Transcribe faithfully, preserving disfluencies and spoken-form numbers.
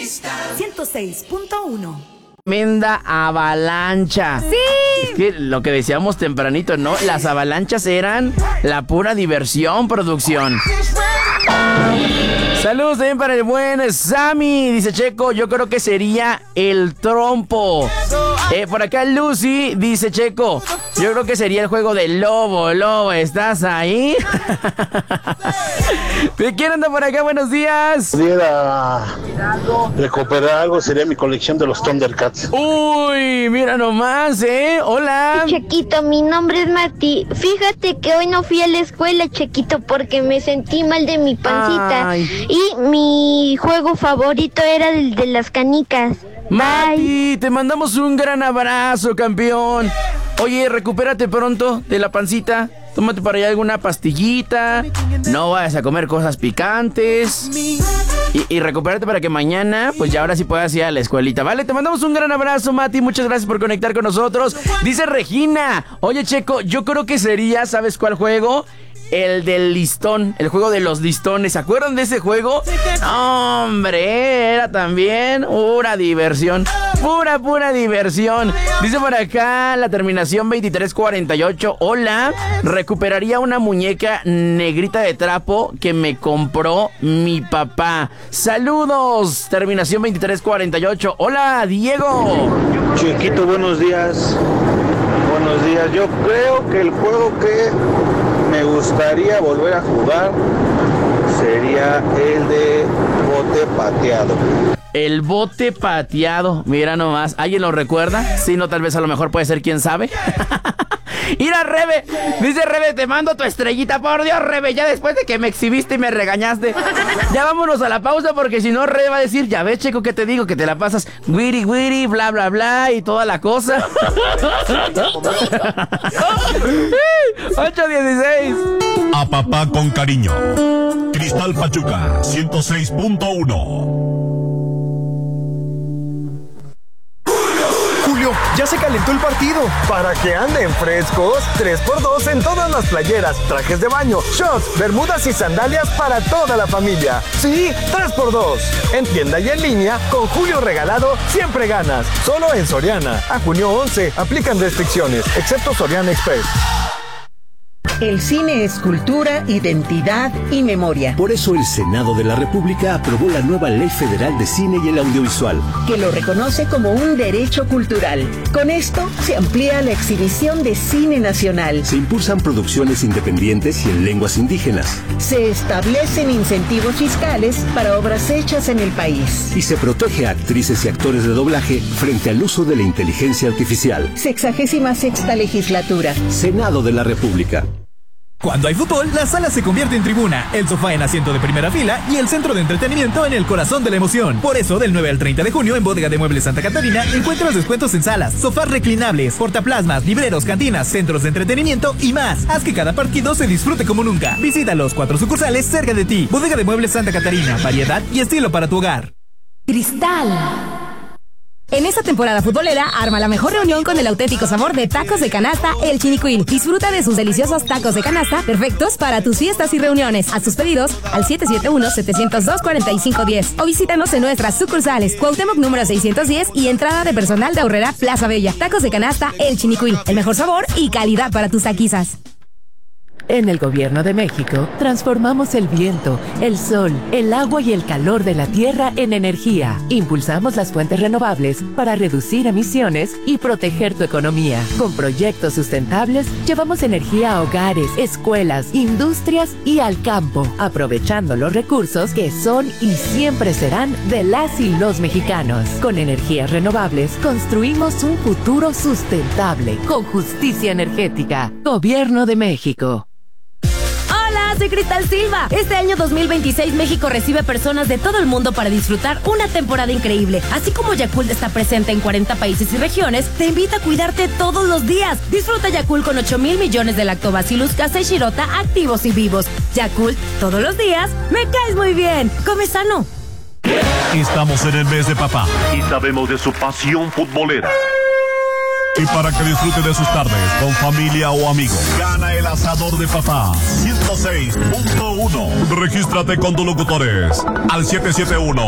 ciento seis punto uno. Tremenda avalancha. Sí. Es que lo que decíamos tempranito, ¿no? Las avalanchas eran la pura diversión, producción. Saludos también para el buen Sammy. Dice Checo, yo creo que sería el trompo. Eh, por acá Lucy dice Checo, yo creo que sería el juego del lobo. Lobo, ¿estás ahí? ¿Quién anda por acá? Buenos días. Si pudiera recuperar algo, sería mi colección de los Thundercats. Uy, mira nomás, ¿eh? Hola. Chequito, mi nombre es Mati. Fíjate que hoy no fui a la escuela, Chequito, porque me sentí mal de mi pancita. Ay. Y mi juego favorito era el de las canicas. Mati, te mandamos un gran abrazo, campeón. Oye, recupérate pronto de la pancita. Tómate para allá alguna pastillita. No vayas a comer cosas picantes. Y, y recupérate para que mañana, pues ya ahora sí puedas ir a la escuelita, ¿vale? Te mandamos un gran abrazo, Mati. Muchas gracias por conectar con nosotros. Dice Regina, oye, Checo, yo creo que sería, ¿sabes cuál juego? El del listón, el juego de los listones. ¿Se acuerdan de ese juego? Hombre, era también pura diversión. Pura, pura diversión. Dice por acá la terminación veintitrés cuarenta y ocho. Hola, recuperaría una muñeca negrita de trapo que me compró mi papá. Saludos, terminación veintitrés cuarenta y ocho. Hola, Diego. Chiquito, buenos días. Buenos días. Yo creo que el juego que me gustaría volver a jugar sería el de bote pateado. El bote pateado, mira nomás. ¿Alguien lo recuerda? Sí, no, tal vez a lo mejor puede ser, quién sabe. Mira, Rebe, dice Rebe, te mando tu estrellita. Por Dios, Rebe, ya después de que me exhibiste y me regañaste. Ya vámonos a la pausa, porque si no, Rebe va a decir, ya ves, Checo, que te digo, que te la pasas wiri wiri, bla bla bla y toda la cosa. ocho dieciséis. A papá con cariño. Cristal Pachuca ciento seis punto uno. Ya se calentó el partido. Para que anden frescos, tres por dos en todas las playeras, trajes de baño, shorts, bermudas y sandalias para toda la familia. Sí, tres por dos. En tienda y en línea, con Julio Regalado, siempre ganas. Solo en Soriana. A junio once, aplican restricciones, excepto Soriana Express. El cine es cultura, identidad y memoria. Por eso el Senado de la República aprobó la nueva Ley Federal de Cine y el Audiovisual, que lo reconoce como un derecho cultural. Con esto se amplía la exhibición de cine nacional. Se impulsan producciones independientes y en lenguas indígenas. Se establecen incentivos fiscales para obras hechas en el país. Y se protege a actrices y actores de doblaje frente al uso de la inteligencia artificial. Sexagésima sexta legislatura. Senado de la República. Cuando hay fútbol, la sala se convierte en tribuna, el sofá en asiento de primera fila y el centro de entretenimiento en el corazón de la emoción. Por eso, del nueve al treinta de junio, en Bodega de Muebles Santa Catarina, encuentras descuentos en salas, sofás reclinables, portaplasmas, libreros, cantinas, centros de entretenimiento y más. Haz que cada partido se disfrute como nunca. Visita los cuatro sucursales cerca de ti. Bodega de Muebles Santa Catarina, variedad y estilo para tu hogar. Cristal. En esta temporada futbolera, arma la mejor reunión con el auténtico sabor de tacos de canasta El Chinicuil. Disfruta de sus deliciosos tacos de canasta, perfectos para tus fiestas y reuniones. Haz tus pedidos al siete siete uno, siete cero dos, cuatro cinco uno cero o visítanos en nuestras sucursales Cuauhtémoc número seiscientos diez y entrada de personal de Aurrera Plaza Bella. Tacos de canasta El Chinicuil, el mejor sabor y calidad para tus taquizas. En el Gobierno de México, transformamos el viento, el sol, el agua y el calor de la tierra en energía. Impulsamos las fuentes renovables para reducir emisiones y proteger tu economía. Con proyectos sustentables, llevamos energía a hogares, escuelas, industrias y al campo, aprovechando los recursos que son y siempre serán de las y los mexicanos. Con energías renovables, construimos un futuro sustentable, con justicia energética. Gobierno de México. Soy Cristal Silva. Este año dos mil veintiséis México recibe personas de todo el mundo para disfrutar una temporada increíble. Así como Yakult está presente en cuarenta países y regiones, te invita a cuidarte todos los días. Disfruta Yakult con ocho mil millones de lactobacillus casei shirota activos y vivos. Yakult, todos los días, me caes muy bien. Come sano. Estamos en el mes de papá y sabemos de su pasión futbolera. Y para que disfrute de sus tardes con familia o amigos, gana el asador de papá ciento seis punto uno. Regístrate con tus locutores al siete siete uno